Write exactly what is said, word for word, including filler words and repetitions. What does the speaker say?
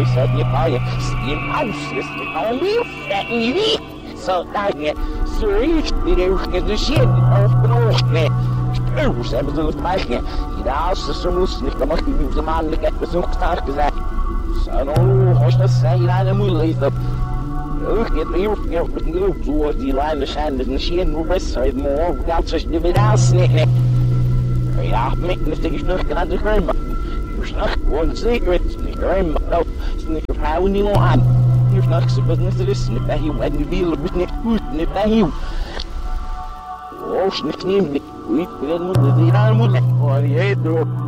we said you buy it, see house, is the only that you need. So that you serious, the get the shit of the ocean. Oh, seven of the bike. The house is so loose, the monkey moves the man to get the zoom start to that. So, no, what's the say that I'm really the. Look at me, you're putting you towards the line of sand and she and the rest side more without such the without snake. Ja, making the thing is not going to crime. You're not one secret, crime. No, snake of how you want. You're not supposed to listen to you when you feel with Nick Putin at you. Oh, snake name, we didn't move the animal or the head.